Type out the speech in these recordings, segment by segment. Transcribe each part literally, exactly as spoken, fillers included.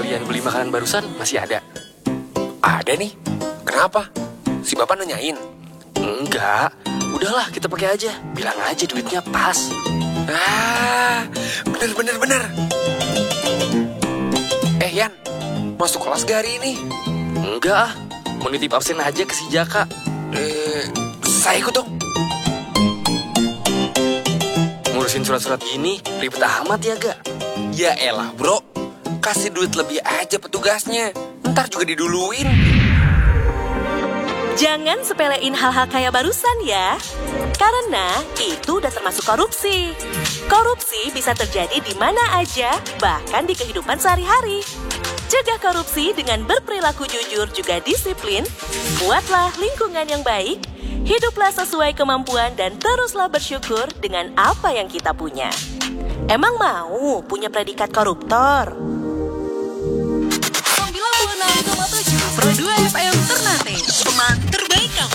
kalian beli makanan barusan masih ada? Ada nih. Kenapa? Si bapak nanyain? Enggak, udahlah kita pakai aja. Bilang aja duitnya pas. Ah, bener bener bener. Eh Yan, masuk kelas gak hari ini? Enggak ah, mau nitip absen aja ke si Jaka. Eh, saya ikut dong. Ngurusin surat-surat gini ribet amat ya gak? Ya elah bro, kasih duit lebih aja petugasnya. Ntar juga diduluin. Jangan sepelein hal-hal kayak barusan ya. Karena itu udah termasuk korupsi. Korupsi bisa terjadi di mana aja, bahkan di kehidupan sehari-hari. Cegah korupsi dengan berperilaku jujur juga disiplin. Buatlah lingkungan yang baik. Hiduplah sesuai kemampuan dan teruslah bersyukur dengan apa yang kita punya. Emang mau punya predikat koruptor? sembilan puluh enam koma tujuh Pro dua F M Ternate, teman terbaik kamu.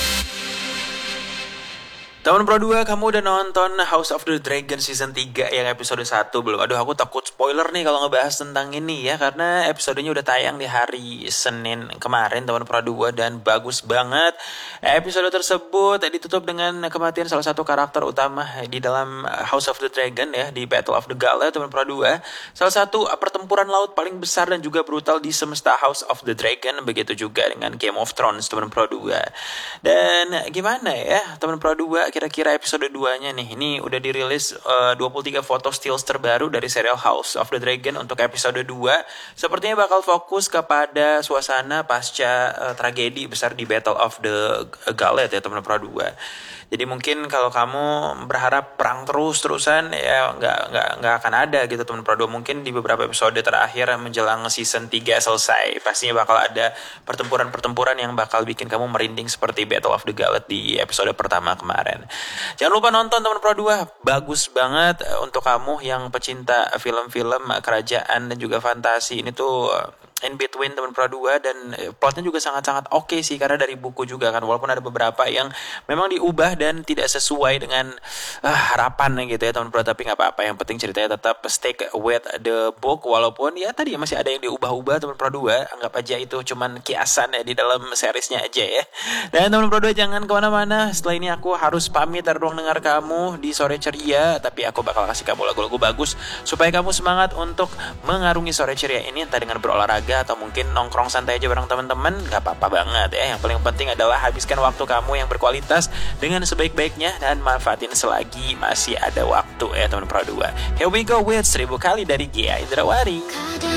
Teman Pro dua, kamu udah nonton House of the Dragon Season tiga yang episode satu belum? Aduh, aku takut spoiler nih kalau ngebahas tentang ini ya, karena episodenya udah tayang di hari Senin kemarin, teman Pro dua, dan bagus banget. Episode tersebut ditutup dengan kematian salah satu karakter utama di dalam House of the Dragon ya, di Battle of the Gala, teman Pro dua. Salah satu pertempuran laut paling besar dan juga brutal di semesta House of the Dragon, begitu juga dengan Game of Thrones, teman Pro dua. Dan gimana ya, teman Pro dua, kira-kira episode dua-nya nih, ini udah dirilis uh, dua puluh tiga foto stills terbaru dari serial House of the Dragon untuk episode dua. Sepertinya bakal fokus kepada suasana pasca uh, tragedi besar di Battle of the Gauntlet ya, teman Pro dua. Jadi mungkin kalau kamu berharap perang terus-terusan ya nggak nggak nggak akan ada gitu, teman Pro dua. Mungkin di beberapa episode terakhir menjelang season tiga selesai pastinya bakal ada pertempuran-pertempuran yang bakal bikin kamu merinding seperti Battle of the Gauntlet di episode pertama kemarin. Jangan lupa nonton, teman Pro dua. Bagus banget untuk kamu yang pecinta film-film kerajaan dan juga fantasi. Ini tuh in between, teman Pro dua, dan plotnya juga sangat-sangat oke okay sih, karena dari buku juga kan, walaupun ada beberapa yang memang diubah dan tidak sesuai dengan uh, harapan gitu ya, teman Pro, tapi nggak apa-apa, yang penting ceritanya tetap stick with the book, walaupun ya tadi masih ada yang diubah-ubah, teman Pro dua. Anggap aja itu cuman kiasan ya di dalam seriesnya aja ya. Dan teman Pro dua, jangan kemana-mana, setelah ini aku harus pamit dari ruang dengar kamu di sore ceria, tapi aku bakal kasih kamu lagu-lagu bagus supaya kamu semangat untuk mengarungi sore ceria ini, entah dengan berolahraga atau mungkin nongkrong santai aja bareng teman-teman, gak apa-apa banget ya. Yang paling penting adalah habiskan waktu kamu yang berkualitas dengan sebaik-baiknya dan manfaatin selagi masih ada waktu ya, teman Pro dua. Here we go with seribu kali dari Gia Indrawari.